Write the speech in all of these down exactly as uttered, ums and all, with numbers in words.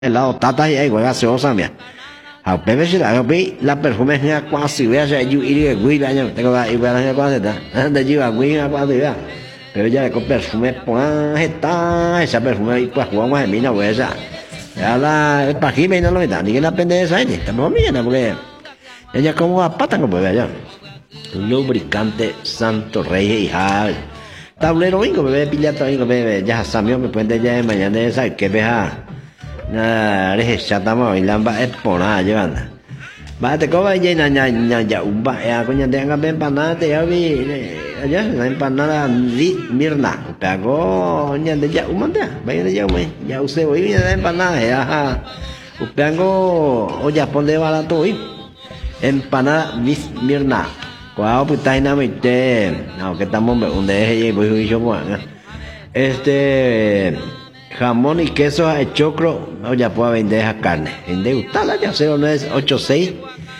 helado tata y ahí juega gaseosa mía. A Pepe se la vi la perfume es una cuasi vea se yu y de güey año tengo la y vea la cuasi está de yu a güey a cuasi vea pero ya con perfume por está esa perfume y pues jugamos en mina pues esa ya la para aquí me no lo está ni que la pende esa ni estamos bien porque ella como a pata como vea ya lubricante Santo Rey y Jal tablero bingo bebé pillato bingo bebé ya samio me puede ya de mañana esa que vea na để sao tao mà làm bạn bỏ na chứ bạn bạn thì có bao nhiêu là nhà nhà giàu bạn à có nhà đen cái bên pana thì ở vì nhớ là pana là vít mirna ta có nhà để giàu mà thế bây giờ giàu mấy giàu xe với nhà đen pana à ta có ở Japón de vào tôi empana vít mirna qua ở Tây Nam mình thế nào cái tamo bị ổn định hay bởi vì số bạn este jamón y queso de choclo, no, ya puedo vender esa carne. Vende gustarla ya cero nueve ocho seis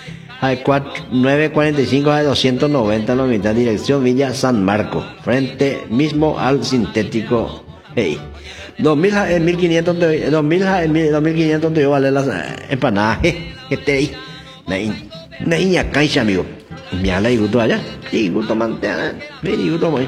nueve cuatro cinco doscientos noventa la mitad dirección Villa San Marco, frente mismo al sintético. Hey. dos mil mil quinientos dos mil dos mil quinientos te vale las empanadas. Que te ahí. Na niña caixa amigo. Me ala y gusto allá. Y gusto mantener. Very gusto muy.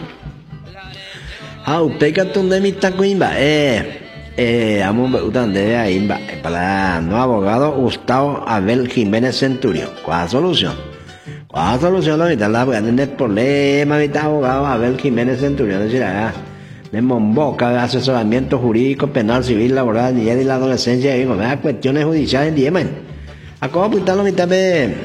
Ah, usted que tú de mi taco imba, eh, eh, amo me gustan de ahí imba, para no abogado Gustavo Abel Jiménez Centurio, ¿cuál solución? ¿Cuál solución? No, ahorita la voy a tener problema, ahorita abogado Abel Jiménez Centurio, no decir, ah, de Momboca, asesoramiento jurídico, penal, civil, laboral, niñez y la adolescencia, y me da cuestiones judiciales en Yemen. ¿A cómo apuntarlo mitad de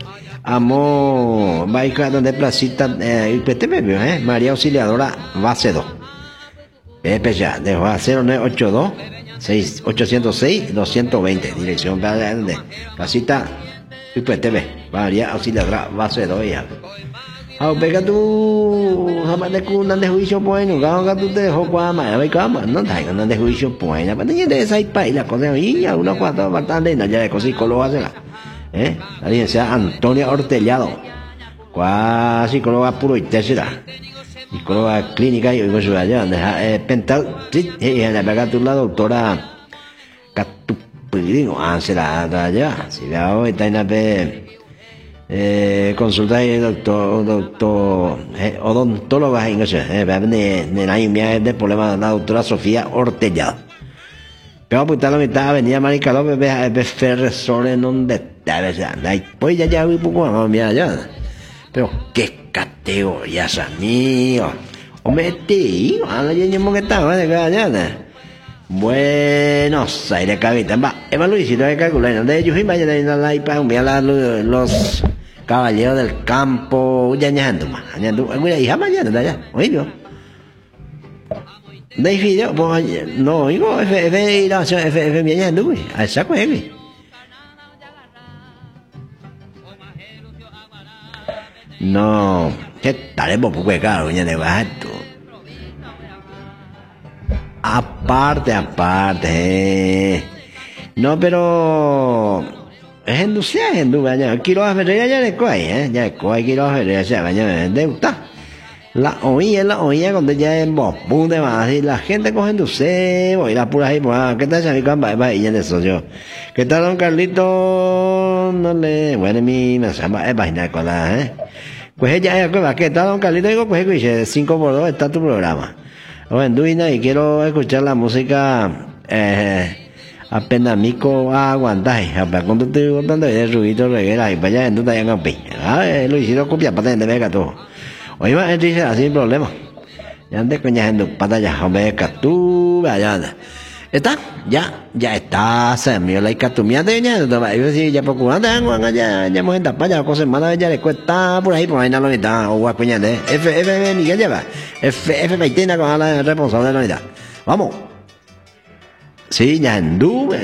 amo, va a ir a donde placita, eh, este me vio, eh, María Auxiliadora Base dos. Pepe ya, dejo a cero nueve ocho dos seis ocho cero seis dos uno dos cero, dirección de Placita U P T V, María Auxiliadora Base dos ya. Ah, pega tú, jamás de cuna de juicio bueno, ganga tú te dejó cuama, ya ve cama, no te hagan de juicio bueno, pero ni de esa y pa y la cosa y ya una cuatro bastante ya de cosa psicólogo hacerla. ¿Eh? La licenciada Antonia Hortellado, cuá psicóloga puro y tercera. Psicóloga clínica y oigo su allá, eh, pental, sí, y en la pega tú la doctora Catupirino, ah, será allá, si la hoy está en la P, eh, consulta y doctor, doctor, eh, odontóloga, en eso, eh, de, de la imia de problema de la doctora Sofía Hortellado. Pero pues está la mitad, avenida Marica López, ve, ve Ferresores, donde está, pues ya, ya, un poco, vamos, mira, ya. Pero qué categorías amigos o metí a la llena que estaba de cada mañana Buenos Aires cabita va Eva Luisito de calcular de ellos y vaya de la ipa mira los caballeros del campo ya ñando más ñando mira hija mañana de allá oído de video no digo f f la f f bien ñando a esa cueve no, ¿qué tal? Porque claro, ya de bato. Aparte, aparte. Eh. No, pero es inducía, es inducía. Quiero hacer ya de coy, eh. Ya de coy quiero hacer ya baña de gusta. La oía, la oía cuando ya en bopú de más y la gente coge inducía, voy la pura ahí, pues, ¿qué tal si a mi camba va y ya de eso yo? ¿Qué tal don Carlito? No le, bueno, mi me llama, es vaina con la, eh. Pues ella es que ¿qué tal don Carlito? Digo, pues escuché cinco por dos está tu programa. Bueno, Duina, y quiero escuchar la música eh apenas mico aguantai, apenas cuando estoy contando de ruido reguera y para allá en donde hayan pi. Ah, lo hicieron copia para de mega todo. Oye, va, dice así problema. Ya antes coña en pantalla, hombre, tú allá. ¿Está? Ya, ya está, se me la icatumia de ella, yo sí, ya procurando, ya, ya hemos entapado, ya cosas malas, ya le cuesta por ahí, por ahí, no lo necesita, o guacuña de F, F, ni que lleva, F, F, veintina con la responsable de la unidad. Vamos. Sí, ya anduve,